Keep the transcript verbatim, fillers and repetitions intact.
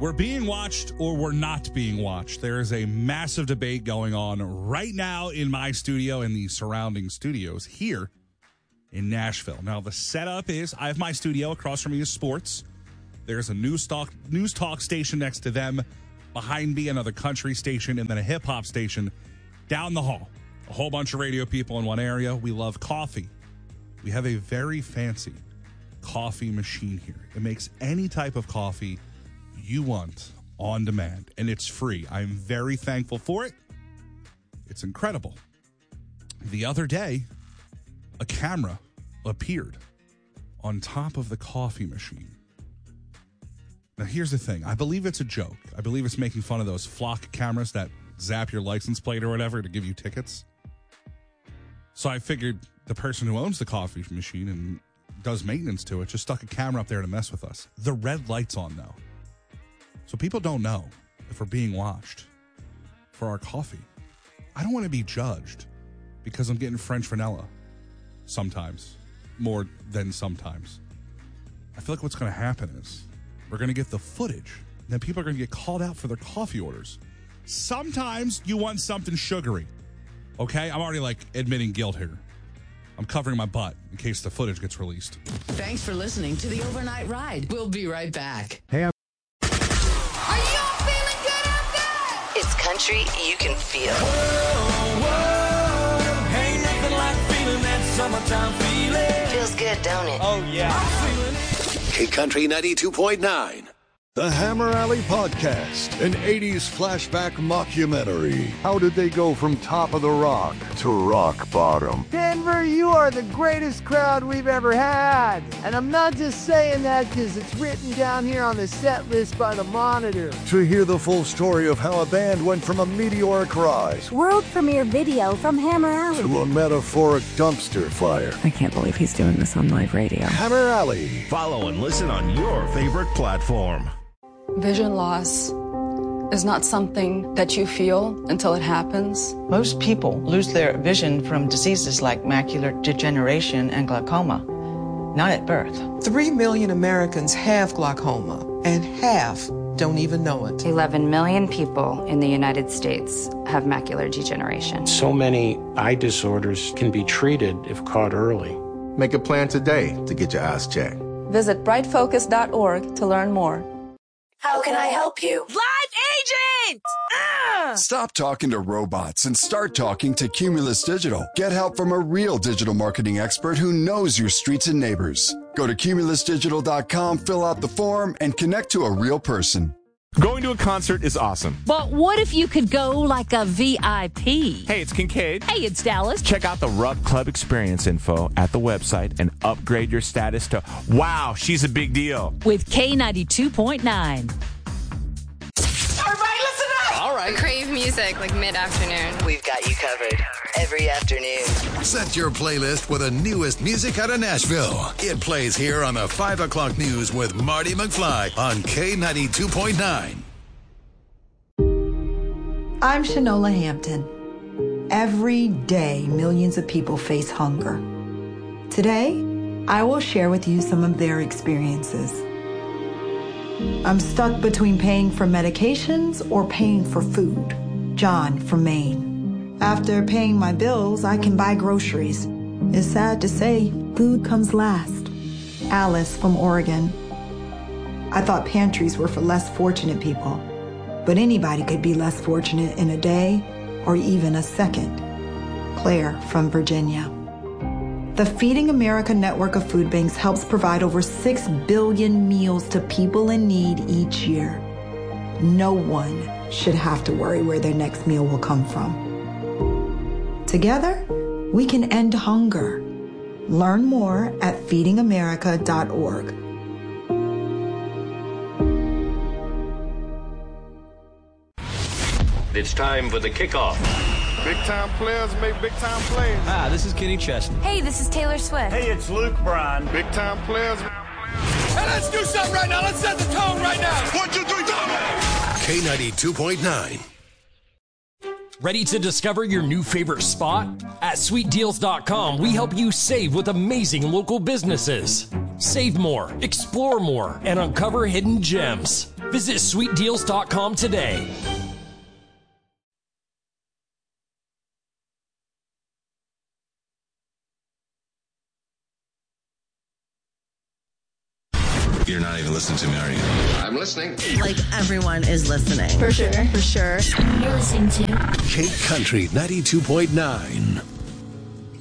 We're being watched or we're not being watched. There is a massive debate going on right now in my studio and the surrounding studios here in Nashville. Now, the setup is I have my studio. Across from me is sports. There's a news talk, news talk station next to them. Behind me, another country station, and then a hip-hop station down the hall. A whole bunch of radio people in one area. We love coffee. We have a very fancy coffee machine here. It makes any type of coffee you want on demand, and it's free. I'm very thankful for it. It's incredible. The other day, a camera appeared on top of the coffee machine. Now, here's the thing. I believe it's a joke. I believe it's making fun of those flock cameras that zap your license plate or whatever to give you tickets. So I figured the person who owns the coffee machine and does maintenance to it just stuck a camera up there to mess with us. The red light's on, though. So people don't know if we're being watched for our coffee. I don't want to be judged because I'm getting French vanilla sometimes, more than sometimes. I feel like what's going to happen is we're going to get the footage, and then people are going to get called out for their coffee orders. Sometimes you want something sugary, okay? I'm already, like, admitting guilt here. I'm covering my butt in case the footage gets released. Thanks for listening to the Overnight Ride. We'll be right back. Hey, I'm Are y'all feeling good out there? It's country you can feel. Whoa, whoa, ain't nothing like feeling that summertime feeling. Feels good, don't it? Oh, yeah. I'm feeling it. K Country ninety-two point nine. The Hammer Alley Podcast, an eighties flashback mockumentary. How did they go from top of the rock to rock bottom? Denver, you are the greatest crowd we've ever had. And I'm not just saying that because it's written down here on the set list by the Monitor. To hear the full story of how a band went from a meteoric rise World premiere video from Hammer Alley to a metaphoric dumpster fire. I can't believe he's doing this on live radio. Hammer Alley. Follow and listen on your favorite platform. Vision loss is not something that you feel until it happens. Most people lose their vision from diseases like macular degeneration and glaucoma, not at birth. Three million Americans have glaucoma, and half don't even know it. eleven million people in the United States have macular degeneration. So many eye disorders can be treated if caught early. Make a plan today to get your eyes checked. Visit bright focus dot org to learn more. How can I help you? Live agent! Ah! Stop talking to robots and start talking to Cumulus Digital. Get help from a real digital marketing expert who knows your streets and neighbors. Go to cumulus digital dot com, fill out the form, and connect to a real person. Going to a concert is awesome. But what if you could go like a V I P? Hey, it's Kincaid. Hey, it's Dallas. Check out the Rub Club experience info at the website and upgrade your status to, wow, she's a big deal. With K ninety-two point nine. Everybody listen up! All right. Crave music like mid-afternoon. We've got you covered every afternoon. Set your playlist with the newest music out of Nashville. It plays here on the five o'clock news with Marty McFly on K ninety-two point nine. I'm Shanola Hampton. Every day, millions of people face hunger. Today, I will share with you some of their experiences. I'm stuck between paying for medications or paying for food. John from Maine. After paying my bills, I can buy groceries. It's sad to say, food comes last. Alice from Oregon. I thought pantries were for less fortunate people, but anybody could be less fortunate in a day or even a second. Claire from Virginia. The Feeding America network of food banks helps provide over six billion meals to people in need each year. No one should have to worry where their next meal will come from. Together, we can end hunger. Learn more at feeding america dot org. It's time for the kickoff. Big time players make big time plays. Hi, this is Kenny Chesney. Hey, this is Taylor Swift. Hey, it's Luke Bryan. Big time players. Hey, let's do something right now. Let's set the tone right now. One, two, three, go! K ninety-two point nine. Ready to discover your new favorite spot? At sweet deals dot com, we help you save with amazing local businesses. Save more, explore more, and uncover hidden gems. Visit sweet deals dot com today. You're not even listening to me, are you? I'm listening. Like everyone is listening. For sure. For sure. You're listening to Cape Country ninety-two point nine.